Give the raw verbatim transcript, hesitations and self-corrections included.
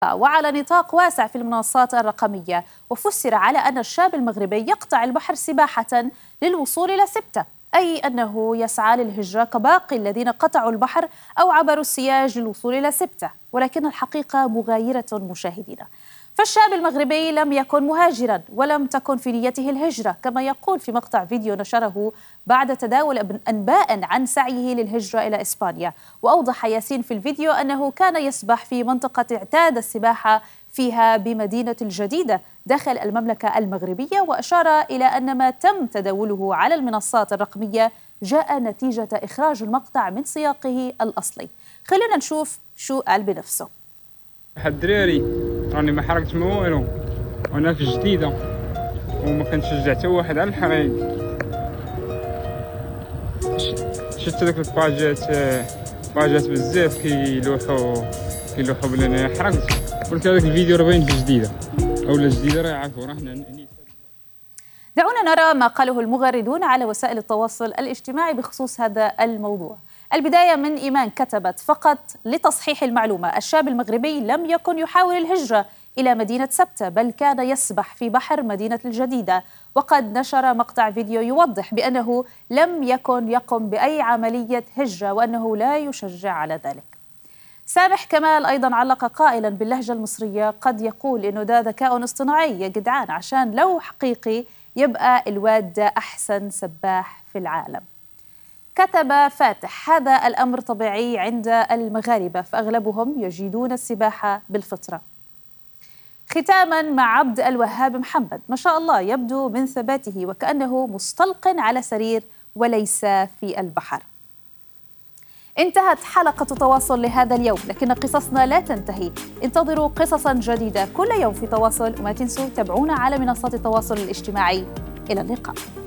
وعلى نطاق واسع في المنصات الرقمية، وفسر على أن الشاب المغربي يقطع البحر سباحة للوصول إلى سبتة، أي أنه يسعى للهجرة كباقي الذين قطعوا البحر أو عبروا السياج للوصول إلى سبتة. ولكن الحقيقة مغايرة مشاهدينا، فالشاب المغربي لم يكن مهاجرا ولم تكن في نيته الهجرة كما يقول في مقطع فيديو نشره بعد تداول أنباء عن سعيه للهجرة إلى إسبانيا. وأوضح ياسين في الفيديو أنه كان يسبح في منطقة اعتاد السباحة فيها بمدينة الجديدة داخل المملكة المغربية، وأشار إلى أن ما تم تداوله على المنصات الرقمية جاء نتيجة إخراج المقطع من سياقه الأصلي. خلينا نشوف شو قال بنفسه. الدراري راني ما حركت ما والو، وانا في جديده وما كنشجع حتى واحد على الحريق. شفت داك الباجات باجات بزاف كيلوحوا كيلوحوا بلي انا حرقت، قلت هذاك الفيديو راه باين في جديده اولا جديده راه يعرفوا راه حنا. دعونا نرى ما قاله المغردون على وسائل التواصل الاجتماعي بخصوص هذا الموضوع. البداية من إيمان كتبت: فقط لتصحيح المعلومة، الشاب المغربي لم يكن يحاول الهجرة إلى مدينة سبتة، بل كان يسبح في بحر مدينة الجديدة. وقد نشر مقطع فيديو يوضح بأنه لم يكن يقم بأي عملية هجرة وأنه لا يشجع على ذلك. سامح كمال أيضا علق قائلا باللهجة المصرية: قد يقول إنه ده ذكاء اصطناعي يا جدعان، عشان لو حقيقي يبقى الواد ده أحسن سباح في العالم. كتب فاتح: هذا الأمر طبيعي عند المغاربة، فأغلبهم يجيدون السباحة بالفطرة. ختاما مع عبد الوهاب محمد: ما شاء الله، يبدو من ثباته وكأنه مستلق على سرير وليس في البحر. انتهت حلقة تواصل لهذا اليوم، لكن قصصنا لا تنتهي. انتظروا قصصا جديدة كل يوم في تواصل، وما تنسوا تابعونا على منصات التواصل الاجتماعي. إلى اللقاء.